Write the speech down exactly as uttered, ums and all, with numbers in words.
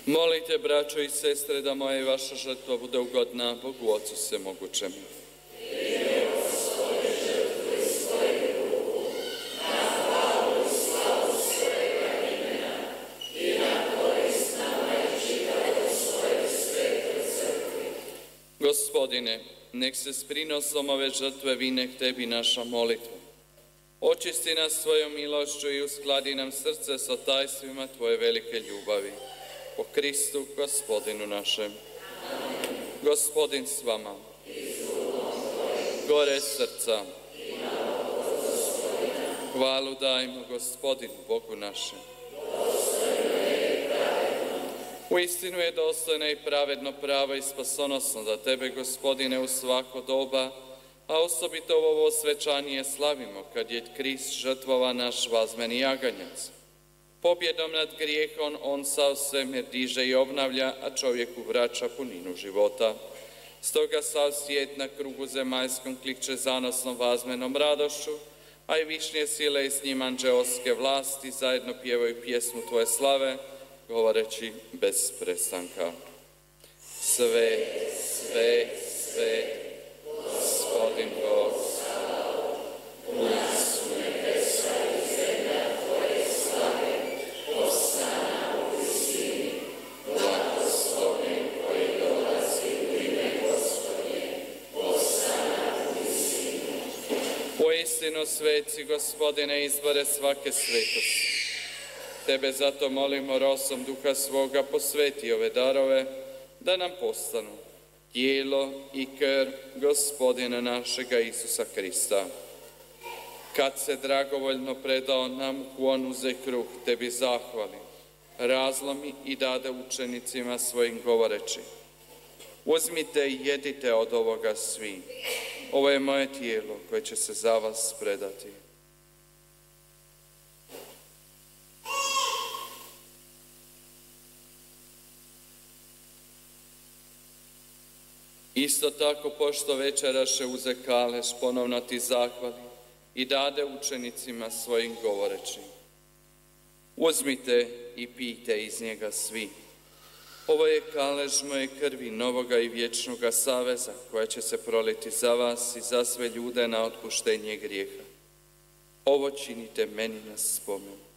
Molite, braćo i sestre, da moja i vaša žrtva bude ugodna Bogu Ocu Svemogućemu. Gospodine, nek se s prinosom ove žrtve vine k Tebi naša molitva. Očisti nas svojom milošću i uskladi nam srce sa tajstvima Tvoje velike ljubavi. Po Kristu, Gospodinu našem. Gospodin s vama. Gore srca. Hvalu dajmo Gospodinu Bogu našem. Uistinu je dostojno i pravedno, pravo i spasonosno da Tebe, Gospodine, u svako doba, a osobito u ovo svečanije slavimo, kad je Krist žrtvova naš vazmeni jaganjac. Pobjedom nad grijehom on sav svemir diže i obnavlja, a čovjeku vraća puninu života. Stoga sav svijet na krugu zemaljskom klikče zanosnom vazmenom radošću, a i višnje sile i s njim anđeoske vlasti zajedno pjevaju pjesmu Tvoje slave, govoreći bez prestanka. Sve, sve, sve, Gospodin Bog, u nebesa i zemlja Tvoje slave, osana u visini, blagosloven koji dolazi u ime Gospodnje, osana u visini. Uistinu, sveci, Gospodine, izbore svake svetosti. Tebe zato molimo, rosom Duha svoga, posveti ove darove, da nam postanu tijelo i krv Gospodina našega Isusa Krista. Kad se dragovoljno predao nam on uze kruh, Tebi zahvali, razlomi i dade učenicima svojim govoreći: uzmite i jedite od ovoga svi. Ovo je moje tijelo koje će se za vas predati. Isto tako, pošto večeraše uze kaleš, ponovno Ti zahvali i dade učenicima svojim govoreći: uzmite i pijte iz njega svi. Ovo je kalež moje krvi, novoga i vječnoga saveza, koja će se proliti za vas i za sve ljude na otpuštenje grijeha. Ovo činite meni na spomen.